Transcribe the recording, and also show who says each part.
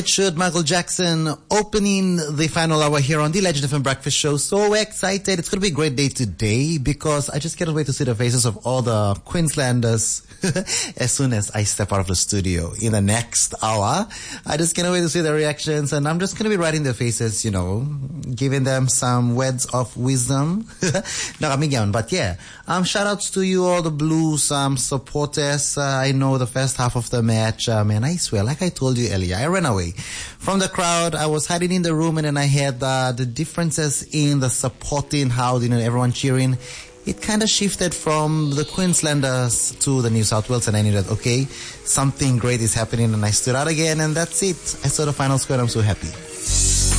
Speaker 1: Should Michael Jackson opening the final hour here on the Legend FM Breakfast Show. So excited. It's going to be a great day today because I just can't wait to see the faces of all the Queenslanders as soon as I step out of the studio in the next hour. I just can't wait to see their reactions, and I'm just going to be writing their faces, giving them some words of wisdom. But yeah, shout outs to you all the Blues supporters. I know the first half of the match, man, I swear, like I told you earlier, I ran away from the crowd. I was hiding in the room, and then I had the differences in the supporting, how everyone cheering. It kind of shifted from the Queenslanders to the New South Wales, and I knew that, okay, something great is happening, and I stood out again, and that's it. I saw the final score, and I'm so happy.